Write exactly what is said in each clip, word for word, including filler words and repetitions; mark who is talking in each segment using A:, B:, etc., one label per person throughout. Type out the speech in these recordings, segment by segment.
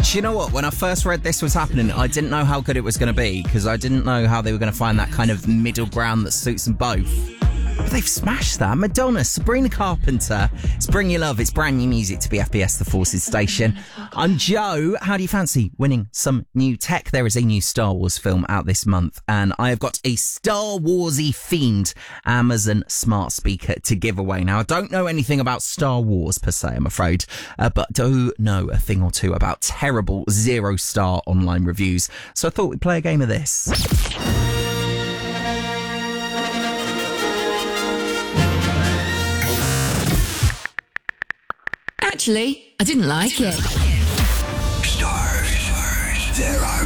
A: Do you know what? When I first read this was happening, I didn't know how good it was going to be because I didn't know how they were going to find that kind of middle ground that suits them both. But they've smashed that. Madonna, Sabrina Carpenter. It's Bring Your Love. It's brand new music to B F B S, the Forces station. I'm Joe. How do you fancy winning some new tech? There is a new Star Wars film out this month, and I have got a Star Warsy themed Amazon smart speaker to give away. Now, I don't know anything about Star Wars per se, I'm afraid, uh, but do know a thing or two about terrible zero-star online reviews. So I thought we'd play a game of this.
B: Actually, I didn't like it.
C: Stars, there are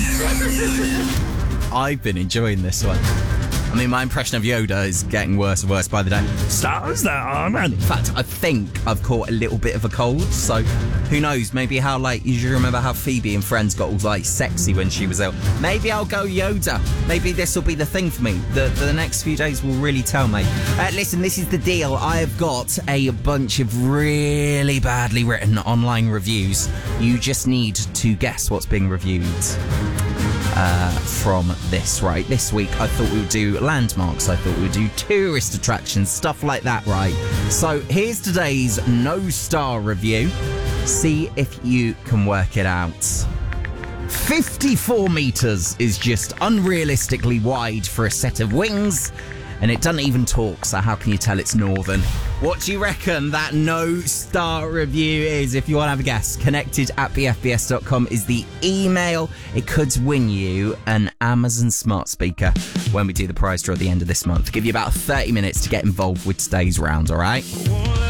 C: none.
A: I've been enjoying this one. I mean, my impression of Yoda is getting worse and worse by the day. Stars, there are none. In fact, I think I've caught a little bit of a cold, so who knows? Maybe how, like, you remember how Phoebe in Friends got all, like, sexy when she was ill? Maybe I'll go Yoda. Maybe this will be the thing for me. The, the next few days will really tell me. Uh, listen, this is the deal. I have got a bunch of really badly written online reviews. You just need to guess what's being reviewed. Uh, from this, right? This week, I thought we would do landmarks. I thought we would do tourist attractions, stuff like that, right? So here's today's no-star review. See if you can work it out. fifty-four metres is just unrealistically wide for a set of wings, and it doesn't even talk, so how can you tell it's northern? What do you reckon that no-star review is? If you want to have a guess, connected at b f b s dot com is the email. It could win you an Amazon smart speaker when we do the prize draw at the end of this month. Give you about thirty minutes to get involved with today's round, all right?